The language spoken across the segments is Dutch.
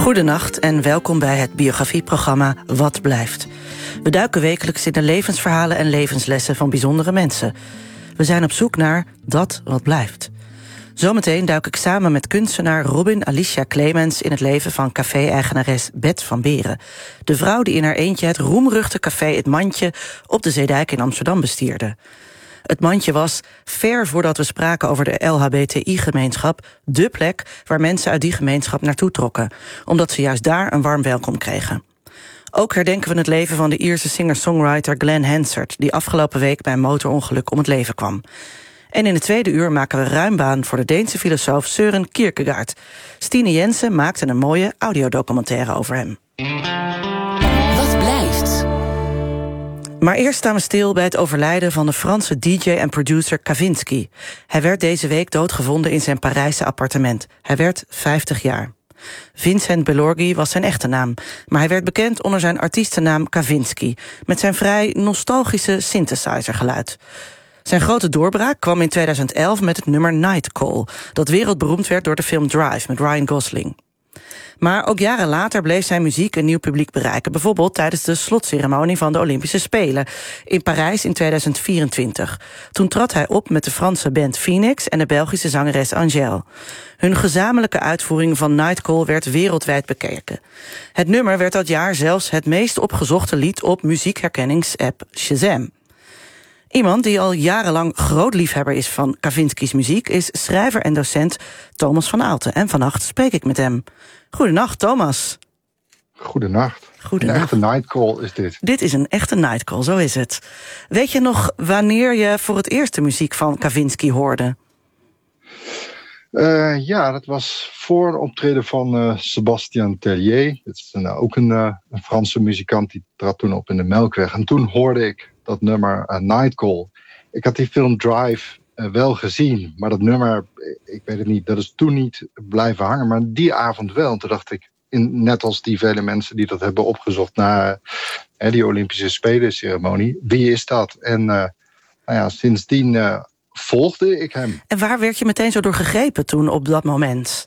Goedenacht en welkom bij het biografieprogramma Wat Blijft. We duiken wekelijks in de levensverhalen en levenslessen van bijzondere mensen. We zijn op zoek naar dat wat blijft. Zometeen duik ik samen met kunstenaar Robin Alicia Clemens in het leven van café-eigenares Bet van Beren. De vrouw die in haar eentje het roemruchte café Het Mandje op de Zeedijk in Amsterdam bestierde. Het Mandje was, ver voordat we spraken over de LHBTI-gemeenschap, dé plek waar mensen uit die gemeenschap naartoe trokken, omdat ze juist daar een warm welkom kregen. Ook herdenken we het leven van de Ierse singer-songwriter Glen Hansard, die afgelopen week bij een motorongeluk om het leven kwam. En in het tweede uur maken we ruim baan voor de Deense filosoof Søren Kierkegaard. Stine Jensen maakte een mooie audiodocumentaire over hem. Wat blijft? Maar eerst staan we stil bij het overlijden van de Franse DJ en producer Kavinsky. Hij werd deze week doodgevonden in zijn Parijse appartement. Hij werd 50 jaar. Vincent Belorghi was zijn echte naam, maar hij werd bekend onder zijn artiestennaam Kavinsky, met zijn vrij nostalgische synthesizergeluid. Zijn grote doorbraak kwam in 2011 met het nummer Night Call, dat wereldberoemd werd door de film Drive met Ryan Gosling. Maar ook jaren later bleef zijn muziek een nieuw publiek bereiken, bijvoorbeeld tijdens de slotceremonie van de Olympische Spelen in Parijs in 2024. Toen trad hij op met de Franse band Phoenix en de Belgische zangeres Angèle. Hun gezamenlijke uitvoering van Night Call werd wereldwijd bekeken. Het nummer werd dat jaar zelfs het meest opgezochte lied op muziekherkenningsapp Shazam. Iemand die al jarenlang groot liefhebber is van Kavinsky's muziek is schrijver en docent Thomas van Aalten. En vannacht spreek ik met hem. Goedenacht, Thomas. Goedenacht. Een echte nightcall is dit. Dit is een echte nightcall, zo is het. Weet je nog wanneer je voor het eerst de muziek van Kavinsky hoorde? Ja, dat was voor een optreden van Sébastien Tellier. Dat is ook een Franse muzikant, die trad toen op in de Melkweg. En toen hoorde ik dat nummer Nightcall. Ik had die film Drive wel gezien, maar dat nummer, ik weet het niet, dat is toen niet blijven hangen. Maar die avond wel. En toen dacht ik, net als die vele mensen die dat hebben opgezocht na die Olympische Spelen-ceremonie, wie is dat? En sindsdien volgde ik hem. En waar werd je meteen zo door gegrepen toen op dat moment?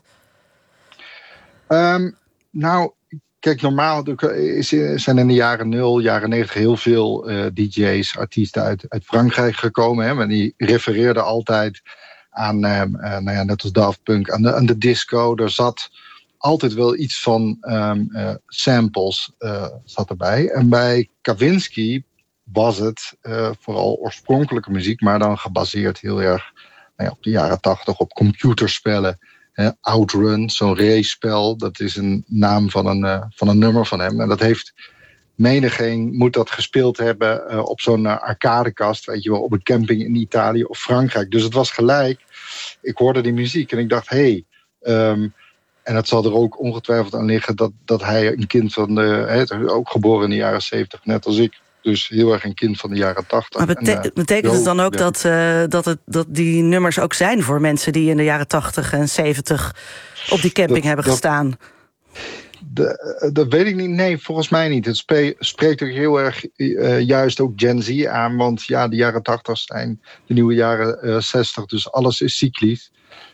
Kijk, normaal zijn in de jaren 0, jaren 90 heel veel DJ's, artiesten uit Frankrijk gekomen. Hè, maar die refereerden altijd aan, net als Daft Punk, aan de disco. Er zat altijd wel iets van samples zat erbij. En bij Kavinsky was het vooral oorspronkelijke muziek, maar dan gebaseerd heel erg op de jaren 80 op computerspellen. Outrun, zo'n race-spel, dat is een naam van een nummer van hem. En dat heeft menigeen moet dat gespeeld hebben op zo'n arcadekast, weet je wel, op een camping in Italië of Frankrijk. Dus het was gelijk. Ik hoorde die muziek en ik dacht, en het zal er ook ongetwijfeld aan liggen dat hij een kind van ook geboren in de jaren 70, net als ik. Dus heel erg een kind van de jaren 80. Maar betekent het dan ook dat die nummers ook zijn voor mensen die in de jaren 80 en 70 op die camping hebben gestaan? Dat weet ik niet. Nee, volgens mij niet. Het spreekt ook heel erg juist ook Gen Z aan. Want ja, de jaren 80 zijn de nieuwe jaren 60. Dus alles is cyclisch.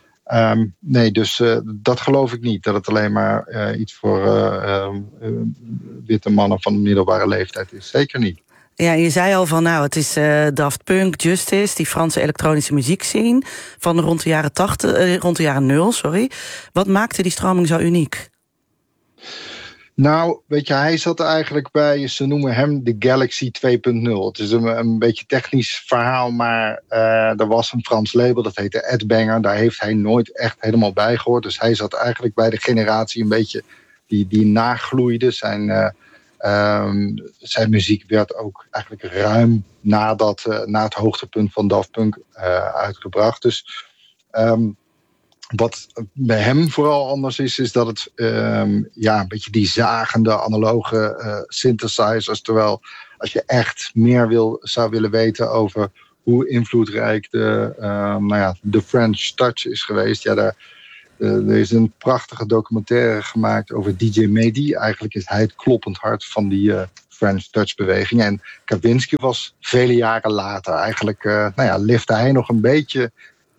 Dat geloof ik niet. Dat het alleen maar iets voor witte mannen van de middelbare leeftijd is. Zeker niet. Ja, je zei al van, het is Daft Punk, Justice, die Franse elektronische muziekscene van rond de jaren 0, sorry. Wat maakte die stroming zo uniek? Nou, weet je, hij zat eigenlijk bij, ze noemen hem de Galaxy 2.0. Het is een beetje technisch verhaal, maar er was een Frans label, dat heette Edbanger. Daar heeft hij nooit echt helemaal bij gehoord. Dus hij zat eigenlijk bij de generatie een beetje die nagloeide. Zijn muziek werd ook eigenlijk ruim na het hoogtepunt van Daft Punk uitgebracht. Dus wat bij hem vooral anders is dat het een beetje die zagende analoge synthesizers. Terwijl als je echt meer zou willen weten over hoe invloedrijk de French Touch is geweest. Ja, er is een prachtige documentaire gemaakt over DJ Mehdi. Eigenlijk is hij het kloppend hart van die French Touch beweging. En Kavinsky was vele jaren later. Eigenlijk lifte hij nog een beetje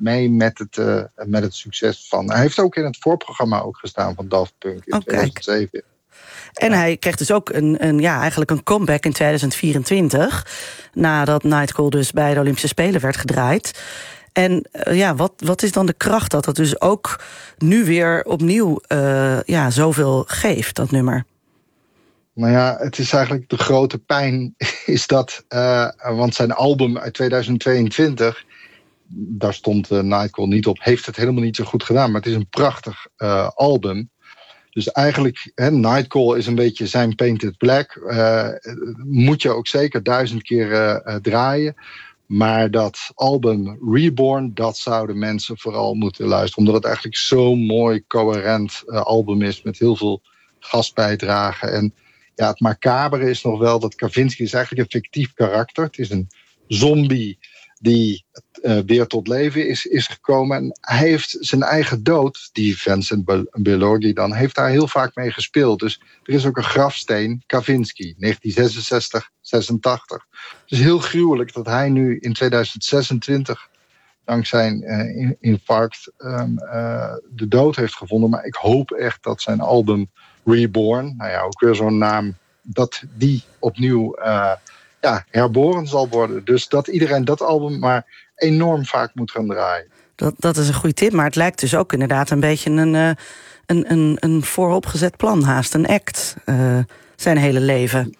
mee met het succes van. Hij heeft ook in het voorprogramma ook gestaan van Daft Punk in 2007. En hij kreeg dus ook eigenlijk een comeback in 2024... nadat Nightcall dus bij de Olympische Spelen werd gedraaid. En wat is dan de kracht dat het dus ook nu weer opnieuw zoveel geeft, dat nummer? Nou ja, het is eigenlijk de grote pijn is dat... want zijn album uit 2022, daar stond Nightcall niet op... heeft het helemaal niet zo goed gedaan, maar het is een prachtig album... Dus eigenlijk, Nightcall is een beetje zijn Painted Black. Moet je ook zeker 1000 keer draaien. Maar dat album Reborn, dat zouden mensen vooral moeten luisteren. Omdat het eigenlijk zo'n mooi, coherent album is met heel veel gastbijdragen. En ja, het macabere is nog wel dat Kavinsky is eigenlijk een fictief karakter. Het is een zombie die weer tot leven is gekomen. En hij heeft zijn eigen dood, die Vincent Belorghi dan, heeft daar heel vaak mee gespeeld. Dus er is ook een grafsteen, Kavinsky, 1966, 86. Het is heel gruwelijk dat hij nu in 2026, dankzij zijn infarct, de dood heeft gevonden. Maar ik hoop echt dat zijn album Reborn, nou ja, ook weer zo'n naam, dat die opnieuw... herboren zal worden. Dus dat iedereen dat album maar enorm vaak moet gaan draaien. Dat is een goede tip, maar het lijkt dus ook inderdaad een beetje een vooropgezet plan haast. Een act, zijn hele leven.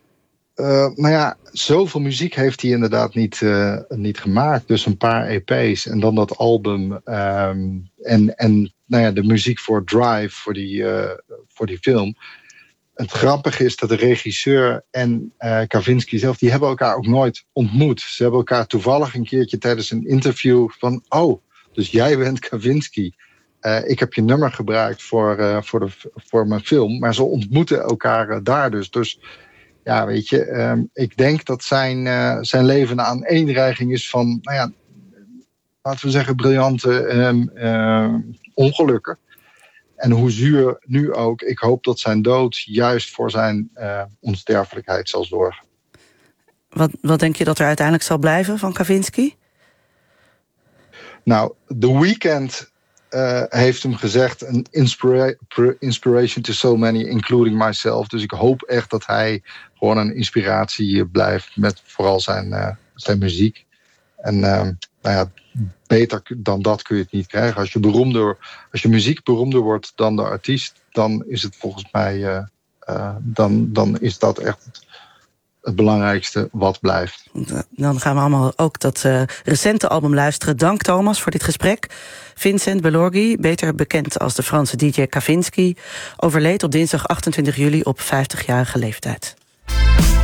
Zoveel muziek heeft hij inderdaad niet gemaakt. Dus een paar EP's en dan dat album. En de muziek voor Drive, voor die film... Het grappige is dat de regisseur en Kavinsky zelf... die hebben elkaar ook nooit ontmoet. Ze hebben elkaar toevallig een keertje tijdens een interview van... oh, dus jij bent Kavinsky. Ik heb je nummer gebruikt voor mijn film. Maar ze ontmoeten elkaar daar dus. Dus ja, weet je... ik denk dat zijn leven een aaneenreiging is van... laten we zeggen, briljante ongelukken. En hoe zuur nu ook, ik hoop dat zijn dood juist voor zijn onsterfelijkheid zal zorgen. Wat denk je dat er uiteindelijk zal blijven van Kavinsky? Nou, The Weeknd heeft hem gezegd... een inspiration to so many, including myself. Dus ik hoop echt dat hij gewoon een inspiratie blijft... met vooral zijn muziek. En beter dan dat kun je het niet krijgen. Als je muziek beroemder wordt dan de artiest... dan is het volgens mij... dan is dat echt het belangrijkste wat blijft. Dan gaan we allemaal ook dat recente album luisteren. Dank Thomas voor dit gesprek. Vincent Belorghi, beter bekend als de Franse DJ Kavinsky... overleed op dinsdag 28 juli op 50-jarige leeftijd.